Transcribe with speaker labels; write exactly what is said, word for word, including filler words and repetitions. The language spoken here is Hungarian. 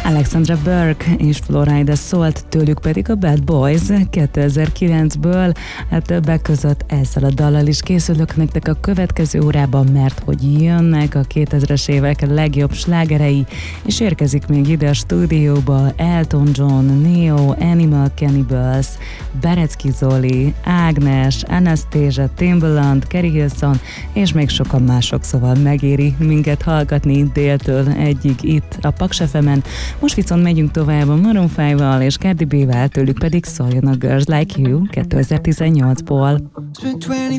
Speaker 1: Alexandra Burke és Florida szólt, tőlük pedig a Bad Boys kétezer-kilencből. Hát többek között ezzel a dallal is készülök nektek a következő órában, mert hogy jönnek a kétezres évek legjobb slágerei, és érkezik még ide a stúdióba Elton John, Neo, Animal Cannibals, Berecki Zoli, Ágnes, Anastasia, Timbaland, Kerry Hilson, és még sokan mások, szóval megéri minket hallgatni déltől egyig itt a Paks ef emen. Most viszont megyünk tovább a Maroon ötvel és Cardi B-vel, tőlük pedig szóljon a Girls Like You kétezer-tizennyolcból.